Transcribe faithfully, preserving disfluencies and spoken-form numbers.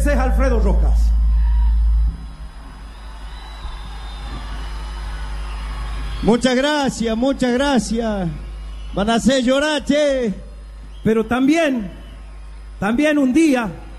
Ese es Alfredo Rojas. Muchas gracias, muchas gracias. Van a hacer llorar, che. Pero también, también un día